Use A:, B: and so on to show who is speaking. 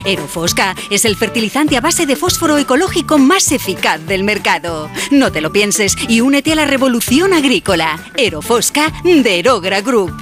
A: Erofosca es el fertilizante a base de fósforo ecológico más eficaz del mercado. No te lo pienses y únete a la revolución agrícola. Erofosca de Erogra Group.